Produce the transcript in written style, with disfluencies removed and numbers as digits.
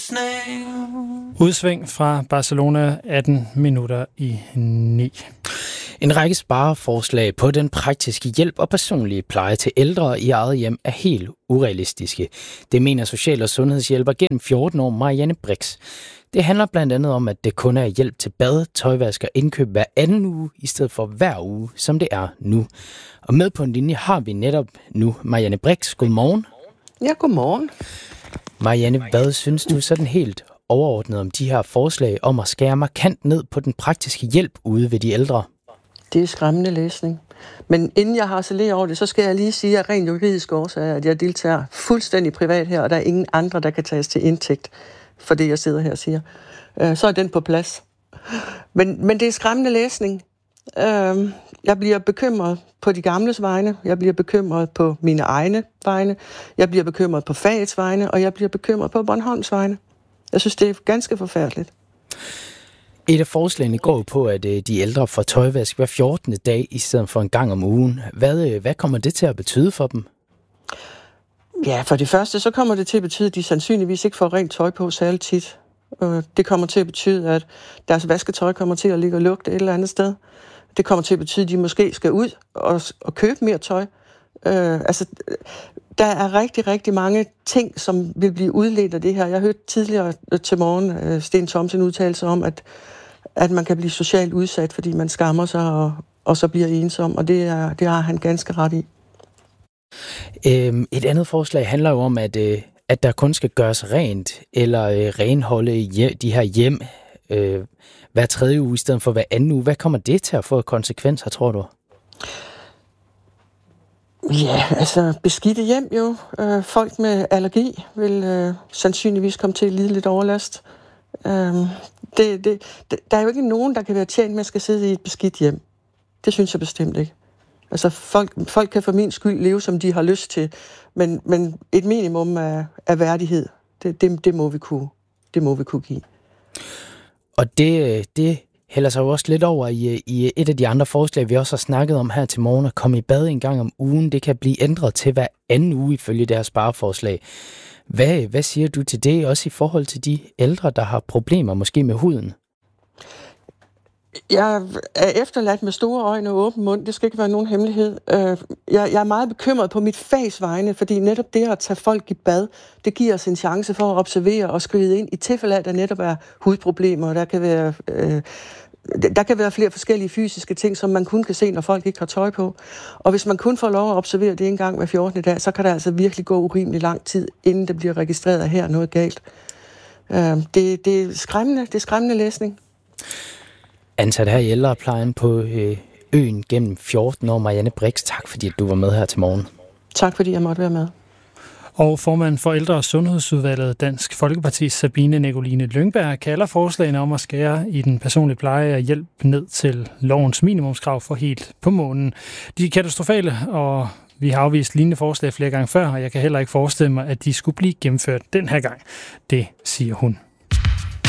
Udsving fra Barcelona 18 minutter i 9. En række spareforslag på den praktiske hjælp og personlige pleje til ældre i eget hjem er helt urealistiske. Det mener social- og sundhedshjælper gennem 14 år Marianne Brix. Det handler blandt andet om, at det kun er hjælp til bad, tøjvask og indkøb hver anden uge, i stedet for hver uge, som det er nu. Og med på en linje har vi netop nu Marianne Brix. Godmorgen. Ja, godmorgen. Marianne, hvad synes du sådan helt overordnet om de her forslag om at skære markant ned på den praktiske hjælp ude ved de ældre? Det er skræmmende læsning. Men inden jeg harcelerer over det, så skal jeg lige sige, at rent juridisk årsag, at jeg deltager fuldstændig privat her, og der er ingen andre, der kan tages til indtægt for det, jeg sidder her og siger. Så er den på plads. Men det er skræmmende læsning. Jeg bliver bekymret på de gamles vegne, jeg bliver bekymret på mine egne vegne, jeg bliver bekymret på fagets vegne, og jeg bliver bekymret på Bornholms vegne. Jeg synes, det er ganske forfærdeligt. Et af forslagene går jo på, at de ældre får tøjvask hver 14. dag i stedet for en gang om ugen. Hvad kommer det til at betyde for dem? Ja, for det første, så kommer det til at betyde, at de sandsynligvis ikke får rent tøj på særligt tit. Det kommer til at betyde, at deres vasketøj kommer til at ligge og lugte et eller andet sted. Det kommer til at betyde, at de måske skal ud og købe mere tøj. Der er rigtig, rigtig mange ting, som vil blive udledt af det her. Jeg hørte tidligere til morgen Sten Thomsen udtale sig om, at man kan blive socialt udsat, fordi man skammer sig og så bliver ensom, og det har han ganske ret i. Et andet forslag handler jo om, at der kun skal gøres rent eller renholde de her hjem hver tredje uge i stedet for hver anden uge. Hvad kommer det til at få konsekvenser, tror du? Ja, altså beskidte hjem jo. Folk med allergi vil sandsynligvis komme til at lide lidt overlast. Der er jo ikke nogen, der kan være tjent med at skal sidde i et beskidt hjem. Det synes jeg bestemt ikke. Altså folk kan for min skyld leve, som de har lyst til, men et minimum af værdighed, det må vi kunne give. Og det hælder sig jo også lidt over i et af de andre forslag, vi også har snakket om her til morgen, at komme i bad en gang om ugen. Det kan blive ændret til hver anden uge ifølge deres spareforslag. Hvad siger du til det, også i forhold til de ældre, der har problemer måske med huden? Jeg er efterladt med store øjne og åben mund. Det skal ikke være nogen hemmelighed. Jeg er meget bekymret på mit fags vegne, fordi netop det at tage folk i bad, det giver os en chance for at observere og skride ind i tilfælde af, at der netop er hudproblemer. Der kan være flere forskellige fysiske ting, som man kun kan se, når folk ikke har tøj på. Og hvis man kun får lov at observere det en gang hver 14. dag, så kan der altså virkelig gå urimelig lang tid, inden det bliver registreret, at her er noget galt. Det er skræmmende læsning. Ansat her i ældreplejen på øen gennem 14 år, Marianne Brix. Tak fordi du var med her til morgen. Tak fordi jeg måtte være med. Og formand for Ældre- og Sundhedsudvalget Dansk Folkeparti Sabine Nicoline Lyngberg kalder forslagene om at skære i den personlige pleje og hjælp ned til lovens minimumskrav for helt på månen. De er katastrofale, og vi har afvist lignende forslag flere gange før, og jeg kan heller ikke forestille mig, at de skulle blive gennemført den her gang. Det siger hun.